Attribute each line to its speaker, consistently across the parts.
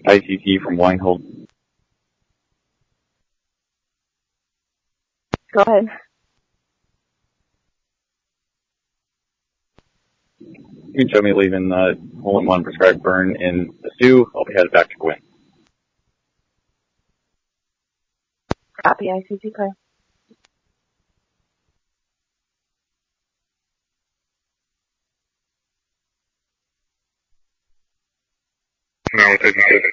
Speaker 1: ICC from Weinhold.
Speaker 2: Go ahead.
Speaker 1: You can show me leaving hole in one prescribed burn in the Sioux. I'll be headed back to Gwin.
Speaker 2: Copy, ICC clear.
Speaker 3: Now we're taking it.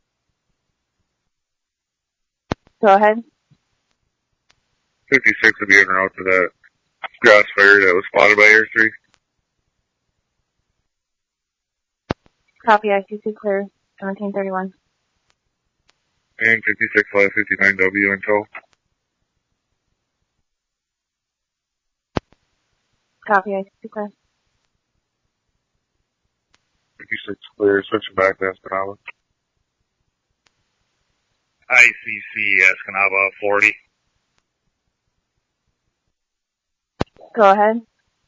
Speaker 2: Go ahead.
Speaker 3: 56 will be en route to that grass fire that was spotted by Air 3.
Speaker 2: Copy, ICC clear. 1731.
Speaker 3: And 56 will have 59W in tow.
Speaker 2: Copy, ICC clear.
Speaker 3: 56 clear, switching back to Escanaba. ICC, Escanaba, 40.
Speaker 2: Go ahead.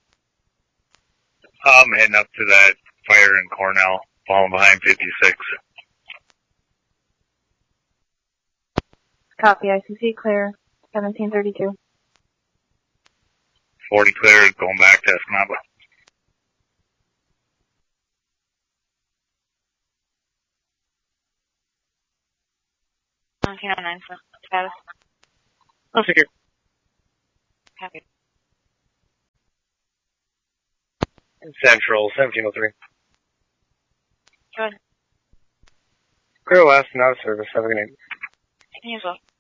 Speaker 3: I'm heading up to that fire in Cornell, falling behind 56.
Speaker 2: Copy, ICC clear. 1732.
Speaker 3: 40 clear, going back to Escanaba.
Speaker 4: Okay, 9 status.
Speaker 3: I'll take it.
Speaker 4: Copy.
Speaker 5: Central, 1703.
Speaker 4: Go ahead.
Speaker 5: Clear last and out of service. Have a good night.
Speaker 4: You as well.